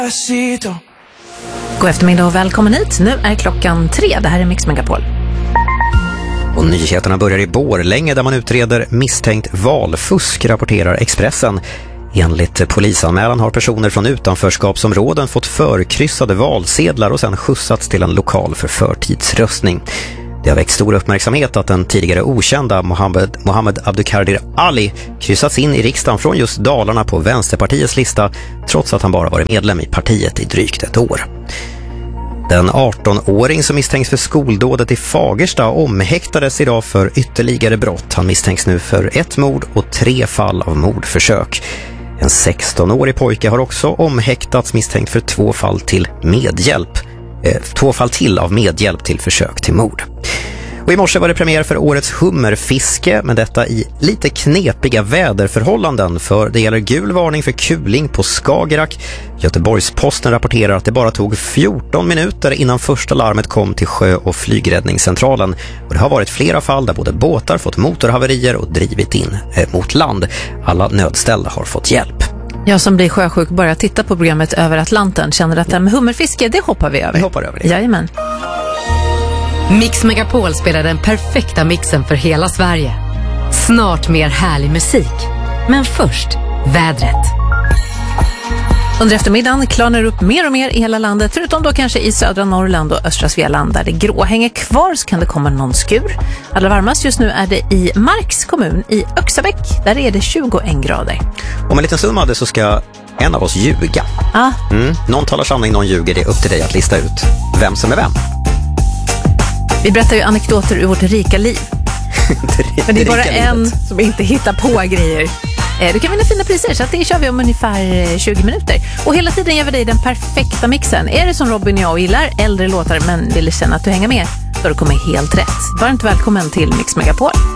God eftermiddag och välkommen hit. Nu är klockan 3. Det här är Mix Megapol. Och nyheterna börjar i Borlänge där man utreder misstänkt valfusk, rapporterar Expressen. Enligt polisanmälan har personer från utanförskapsområden fått förkryssade valsedlar och sedan skjutsats till en lokal för förtidsröstning. Det har väckt stor uppmärksamhet att den tidigare okända Mohammed Abdukadir Ali kryssats in i riksdagen från just Dalarna på Vänsterpartiets lista trots att han bara varit medlem i partiet i drygt ett år. Den 18-åring som misstänks för skoldådet i Fagersta omhäktades idag för ytterligare brott. Han misstänks nu för 1 mord och 3 fall av mordförsök. En 16-årig pojke har också omhäktats misstänkt för 2 fall till av medhjälp till försök till mord. Och i morse var det premiär för årets hummerfiske, men detta i lite knepiga väderförhållanden, för det gäller gul varning för kuling på Skagerrak. Göteborgs-Posten rapporterar att det bara tog 14 minuter innan första larmet kom till sjö- och flygräddningscentralen. Och det har varit flera fall där både båtar fått motorhaverier och drivit in mot land. Alla nödställda har fått hjälp. Jag som blir sjösjuk börjar titta på programmet Över Atlanten känner att det här med hummerfiske, det hoppar vi över. Vi hoppar över det. Jajamän. Mix Megapol spelar den perfekta mixen för hela Sverige. Snart mer härlig musik. Men först, vädret. Under eftermiddagen klarnar det upp mer och mer i hela landet, förutom då kanske i södra Norrland och östra Svealand där det grå hänger kvar, så kan det komma någon skur. Allra varmast just nu är det i Marks kommun i Öxabäck. Där är det 21 grader. Om en liten stund hade så ska en av oss ljuga. Någon talar sanning, någon ljuger. Det är upp till dig att lista ut vem som är vem. Vi berättar ju anekdoter ur vårt rika liv. Men det är bara en som inte hittar på grejer. Du kan vinna fina priser, så att det kör vi om ungefär 20 minuter. Och hela tiden ger vi dig den perfekta mixen. Är det som Robin och jag gillar äldre låtar men vill känna att du hänger med, då har du kommit helt rätt. Varmt välkommen till Mix Megapol.